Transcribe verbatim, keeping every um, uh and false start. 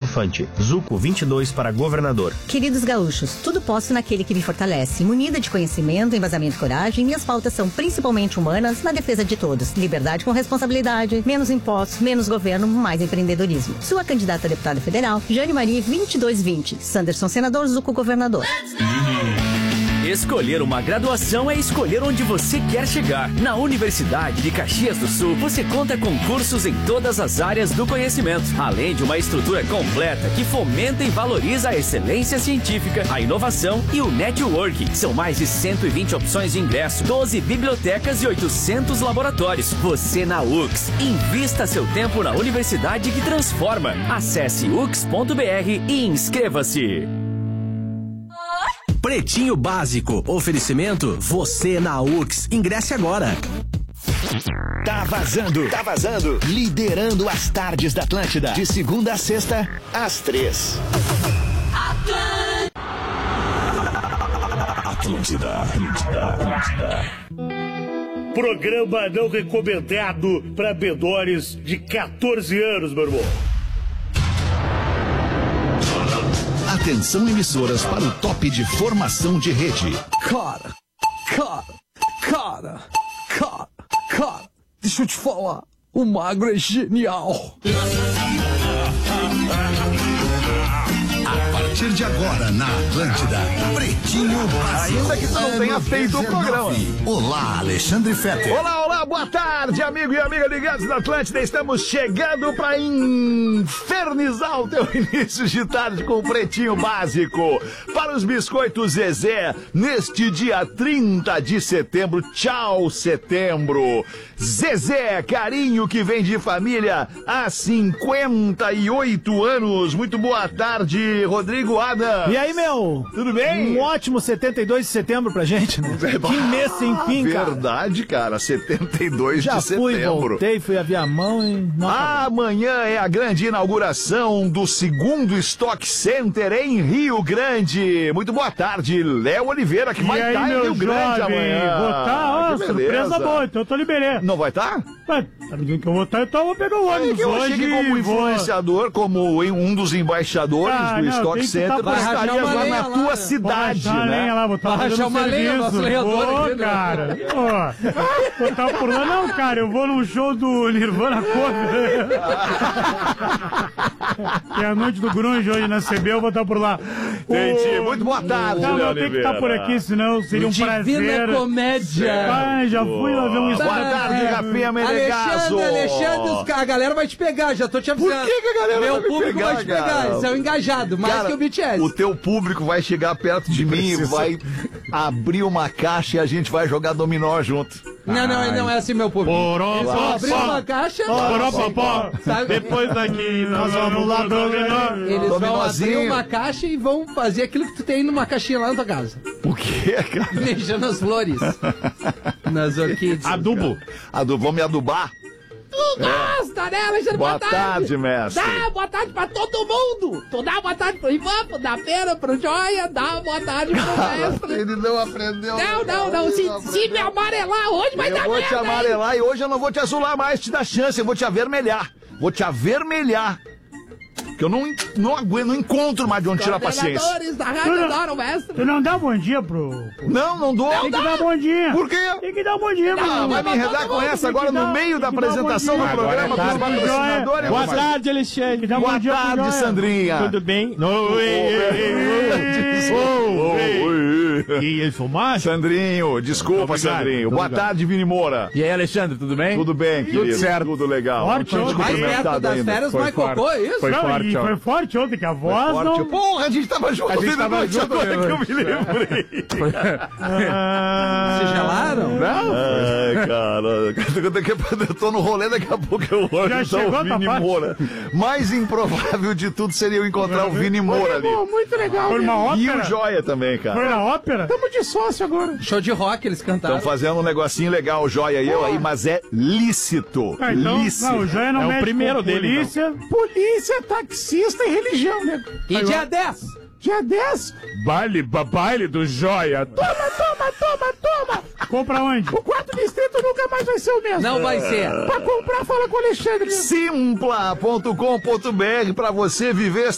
Fante. Zuco vinte e dois para governador. Queridos gaúchos, tudo posso naquele que me fortalece. Munida de conhecimento, embasamento e coragem, minhas pautas são principalmente humanas, na defesa de todos. Liberdade com responsabilidade, menos impostos, menos governo, mais empreendedorismo. Sua candidata a deputada federal, Jane Marie vinte e dois vinte. Sanderson senador, Zuco governador. Escolher uma graduação é escolher onde você quer chegar. Na Universidade de Caxias do Sul, você conta com cursos em todas as áreas do conhecimento, além de uma estrutura completa que fomenta e valoriza a excelência científica, a inovação e o networking. São mais de cento e vinte opções de ingresso, doze bibliotecas e oitocentos laboratórios. Você na U X. Invista seu tempo na universidade que transforma. Acesse u x ponto b r e inscreva-se. Pretinho Básico. Oferecimento você na U X. Ingresse agora. Tá vazando. Tá vazando. Liderando as tardes da Atlântida. De segunda a sexta, às três. Atlântida. Atlântida. Atlântida. Programa não recomendado para menores de catorze anos, meu irmão. Atenção, emissoras, para o top de formação de rede. Cara, cara, cara, cara, cara, deixa eu te falar, o Magro é genial. A partir de agora, na Atlântida, Pretinho Básico. Ainda que tu não tenha feito o programa. Olá, Alexandre Fetter. Olá, olá, boa tarde, amigo e amiga ligados na Atlântida. Estamos chegando para infernizar o teu início de tarde com o Pretinho Básico. Para os biscoitos Zezé, neste dia trinta de setembro. Tchau, setembro. Zezé, carinho que vem de família há cinquenta e oito anos. Muito boa tarde, Rodrigo Adam. E aí, meu? Tudo bem? Um ótimo setenta e dois de setembro pra gente, né? Que mês sem fim, cara. Verdade, cara. setenta e dois Já de setembro. fui, voltei, fui aviar a mão e... Nossa, amanhã é a grande inauguração do segundo Stock Center em Rio Grande. Muito boa tarde, Léo Oliveira, que e vai estar em Rio Grande amanhã. Vou estar, ó, surpresa boa, então eu tô liberando. Não vai estar? Tá me dizendo que eu vou estar, então eu vou pegar o ônibus é eu hoje. achei que como influenciador, vou... como um dos embaixadores ah, do não, Stock Center, tá tu estarias lá na tua lá, cidade, vou né? Lenha lá, vou estar fazendo um serviço. Vou, cara. Pô, vou estar por lá. Não, cara, eu vou num show do Nirvana Cover. Que é a noite do grunge hoje na C B, eu vou estar por lá. Entendi. Muito boa tarde, Não, Léo eu tenho que estar por aqui, senão seria um Divina prazer. Divina Comédia. Ai, já fui lá ver um Boa tarde, Rafinha Menegasso. Alexandre, Alexandre, os, a galera vai te pegar, já tô te avisando. Por que, que a galera Meu vai me público pegar, vai te pegar, cara? eles são engajados, mais Cara, que o B T S. O teu público vai chegar perto de mim e vai abrir uma caixa e a gente vai jogar dominó junto. Não, não, não é assim, meu público. Poró, eles vão abrir uma caixa. Poró, popó. Depois daqui, nós vamos lá pro dominó. Eles vão abrir uma caixa e vão fazer aquilo que tu tem numa caixinha lá na tua casa. O que, cara? Mexendo nas flores. Nas orquídeas. Adubo. Adubo, vamos me adubar? Tu gosta, né, Alexandre? Boa, boa tarde, tarde, mestre. Dá boa tarde pra todo mundo. Tu dá boa tarde pro Ivan, pro da Pera, pro Joia, dá boa tarde pro mestre. Ele não aprendeu. Não, não, não. Se, não se me amarelar hoje vai eu dar merda. Eu vou te amarelar, hein? E hoje eu não vou te azular mais, te dar chance, eu vou te avermelhar. Vou te avermelhar. Que eu não, não aguento, não encontro mais de onde tirar a paciência. Da rádio adoram, mestre. Tu não dá bom dia pro... pro... Não, não dou. Tem que dar bom dia. Por quê? Tem que dar bom dia, mano. Ah, vai me enredar com essa agora no meio da apresentação do programa com os patrocinadores. Boa tarde, Alexandre. Boa tarde, Sandrinha. Tudo bem? E fumaça? Sandrinho, desculpa, Sandrinho. Boa tarde, Vini Moura. E aí, Alexandre, tudo bem? Tudo bem, querido. Tudo certo. Tudo legal. Forte, não mais perto das férias, vai cocô, é isso? Foi forte, foi forte ontem, que a voz não... Porra, a gente tava junto. A gente tava junto agora que eu me lembrei. Se gelaram? Não? Ai, cara. Eu tô no rolê, daqui a pouco eu olho o Vini Moura. Mais improvável de tudo seria eu encontrar o Vini Moura ali. Muito legal. Foi uma ópera. E o Joia também, cara. Foi na ópera? Tamo de sócio agora. Show de rock eles cantaram. Estão fazendo um negocinho legal, o Joia e eu aí, mas é lícito. Ah, então, lícito. Não, o Joia não é mexe o primeiro com dele, polícia. Então. Polícia, taxista e religião, né? E aí, dia dez? Dia dez? Baile, baile do Joia. Toma, toma, toma, toma. Compra onde? O quarto distrito nunca mais vai ser o mesmo. Não vai ser. Pra comprar, fala com o Alexandre. Simpla ponto com ponto br pra você viver